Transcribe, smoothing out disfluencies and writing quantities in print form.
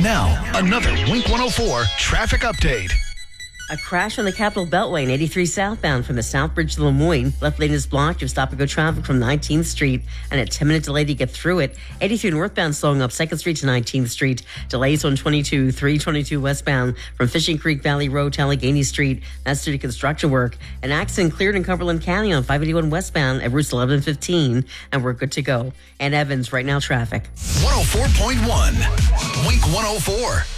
Now, another Wink 104 traffic update. A crash on the Capitol Beltway in 83 southbound from the South Bridge to Lemoyne. Left lane is blocked. You have stop and go traffic from 19th Street and a 10-minute delay to get through it. 83 northbound slowing up 2nd Street to 19th Street. Delays on 322 westbound from Fishing Creek Valley Road to Allegheny Street. That's due to construction work. An accident cleared in Cumberland County on 581 westbound at routes 1115, and we're good to go. And Evans, right now traffic. 104.1 Wink 104.